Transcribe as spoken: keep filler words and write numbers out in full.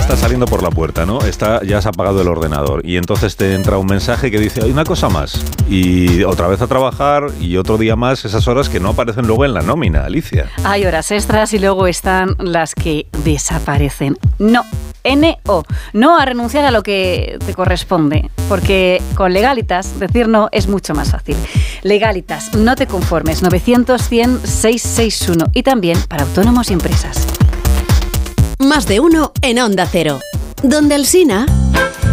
estás saliendo por la puerta, ¿no? Está, ya has apagado el ordenador y entonces te entra un mensaje que dice, hay una cosa más. Y otra vez a trabajar y otro día más, esas horas que no aparecen luego en la nómina, Alicia. Hay horas extras y luego están las que desaparecen. No. N O. No a renunciar a lo que te corresponde, porque con Legalitas decir no es mucho más fácil. Legalitas, no te conformes, novecientos, cien, seiscientos sesenta y uno y también para autónomos y empresas. Más de uno en Onda Cero. Donde Alsina.